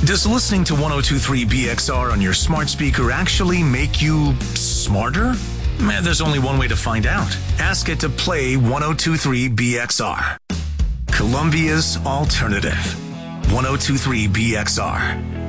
Does listening to 1023 BXR on your smart speaker actually make you smarter? There's only one way to find out. Ask it to play 1023 BXR. Columbia's alternative. 1023 BXR.